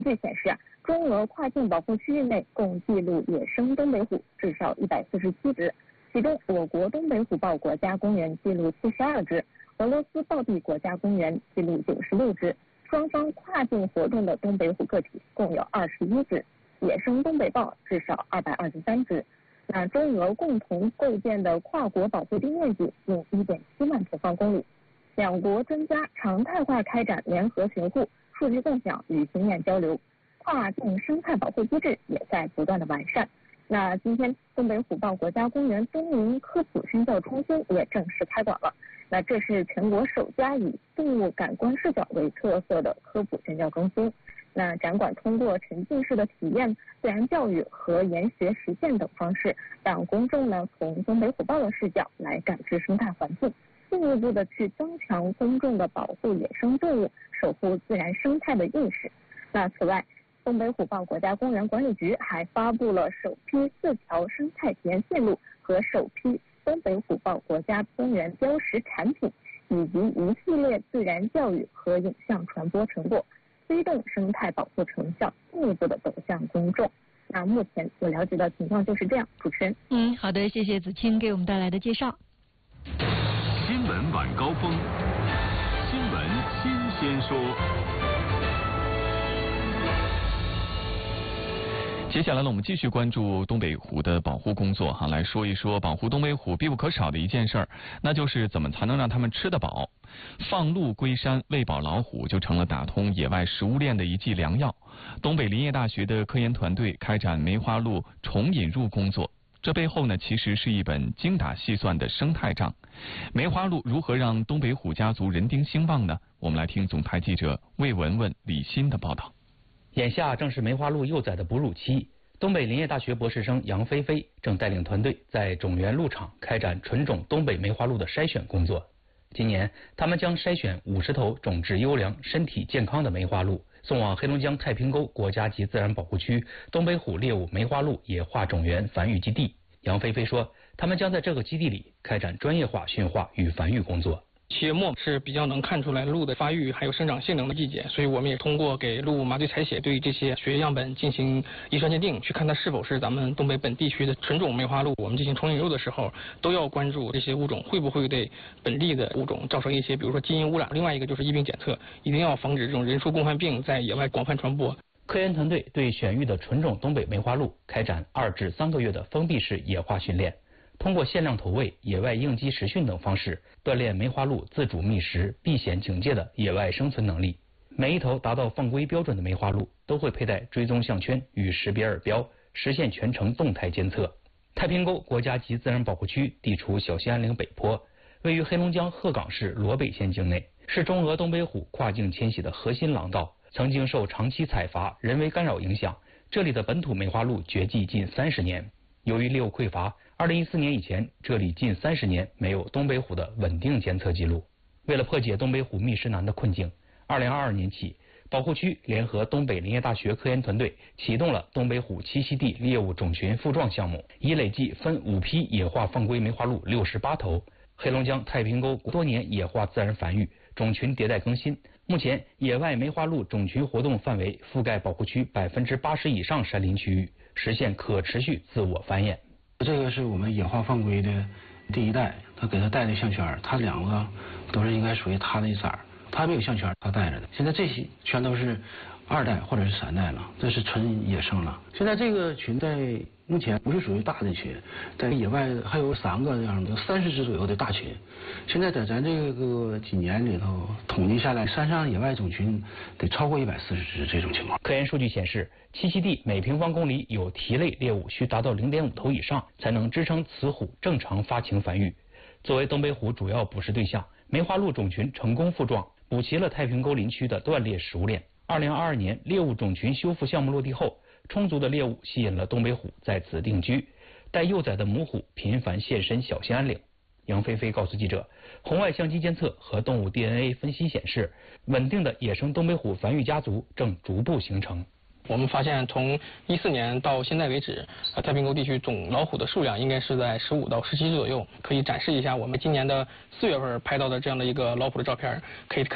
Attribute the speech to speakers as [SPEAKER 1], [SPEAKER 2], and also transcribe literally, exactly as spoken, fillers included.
[SPEAKER 1] 据显示啊，中俄跨境保护区域内共记录野生东北虎至少一百四十七只，其中我国东北虎豹国家公园记录七十二只，俄罗斯豹壁国家公园记录九十六只。双方跨境活动的东北虎个体共有二十一只，野生东北豹至少二百二十三只。那中俄共同构建的跨国保护地面积近一点七万平方公里，两国专家常态化开展联合巡护、数据共享与经验交流，跨境生态保护机制也在不断的完善。那今天，东北虎豹国家公园东林科普宣教中心也正式开馆了。那这是全国首家以动物感官视角为特色的科普宣教中心。那展馆通过沉浸式的体验、自然教育和研学实践等方式，让公众呢从东北虎豹的视角来感知生态环境，进一步的去增强公众的保护野生动物、守护自然生态的意识。那此外，东北虎豹国家公园管理局还发布了首批四条生态体验线路和首批东北虎豹国家公园标识产品，以及一系列自然教育和影像传播成果，推动生态保护成效进一步的走向公众。那目前我了解的情况就是这样，主持人。
[SPEAKER 2] 嗯，好的，谢谢子清给我们带来的介绍。
[SPEAKER 3] 新闻晚高峰，新闻新鲜说。
[SPEAKER 4] 接下来呢，我们继续关注东北虎的保护工作哈，来说一说保护东北虎必不可少的一件事儿，那就是怎么才能让它们吃得饱。放鹿归山，喂饱老虎，就成了打通野外食物链的一剂良药。东北林业大学的科研团队开展梅花鹿重引入工作，这背后呢，其实是一本精打细算的生态账。梅花鹿如何让东北虎家族人丁兴旺呢？我们来听总台记者魏文文、李欣的报道。
[SPEAKER 5] 眼下正是梅花鹿幼崽的哺乳期，东北林业大学博士生杨菲菲正带领团队在种源鹿场开展纯种东北梅花鹿的筛选工作。今年，他们将筛选五十头种质优良、身体健康的梅花鹿，送往黑龙江太平沟国家级自然保护区东北虎猎物梅花鹿野化种源繁育基地。杨菲菲说，他们将在这个基地里开展专业化驯化与繁育工作。
[SPEAKER 6] 七月末是比较能看出来鹿的发育还有生长性能的季节，所以我们也通过给鹿麻醉采血，对这些血液样本进行遗传鉴定，去看它是否是咱们东北本地区的纯种梅花鹿。我们进行重引入的时候，都要关注这些物种会不会对本地的物种造成一些，比如说基因污染。另外一个就是疫病检测，一定要防止这种人畜共患病在野外广泛传播。
[SPEAKER 5] 科研团队对选育的纯种东北梅花鹿开展二至三个月的封闭式野化训练。通过限量投喂、野外应激实训等方式，锻炼梅花鹿自主觅食、避险警戒的野外生存能力。每一头达到放归标准的梅花鹿都会佩戴追踪项圈与识别耳标，实现全程动态监测。太平沟国家级自然保护区地处小兴安岭北坡，位于黑龙江鹤岗市罗北县境内，是中俄东北虎跨境迁徙的核心廊道。曾经受长期采伐、人为干扰影响，这里的本土梅花鹿绝迹近三十年。由于猎物匮乏，二零一四年以前，这里近三十年没有东北虎的稳定监测记录。为了破解东北虎觅食难的困境，二零二二年起，保护区联合东北林业大学科研团队启动了东北虎栖息地猎物种群复壮项目，已累计分五批野化放归梅花鹿六十八头。黑龙江太平沟多年野化自然繁育，种群迭代更新。目前，野外梅花鹿种群活动范围覆盖保护区百分之八十以上山林区域，实现可持续自我繁衍。
[SPEAKER 7] 这个是我们野化放归的第一代，他给他带的项圈，他两个都是应该属于他的一色儿，他没有项圈，他带着的。现在这些全都是二代或者是三代了，这是纯野生了。现在这个群在目前不是属于大的群，在野外还有三个这样的三十只左右的大群。现在在咱这个几年里头统计下来，山上野外种群得超过一百四十只这种情况。
[SPEAKER 5] 科研数据显示，栖息地每平方公里有蹄类猎物需达到零点五头以上，才能支撑雌虎正常发情繁育。作为东北虎主要捕食对象，梅花鹿种群成功复壮，补齐了太平沟林区的断裂食物链。二零二二年猎物种群修复项目落地后，充足的猎物吸引了东北虎在此定居，带幼崽的母虎频繁现身小兴安岭。杨菲菲告诉记者，红外相机监测和动物 D N A 分析显示，稳定的野生东北虎繁育家族正逐步形成。
[SPEAKER 6] 我们发现，从一四年到现在为止，呃，太平沟地区总老虎的数量应该是在十五到十七只左右。可以展示一下我们今年的四月份拍到的这样的一个老虎的照片，可以看。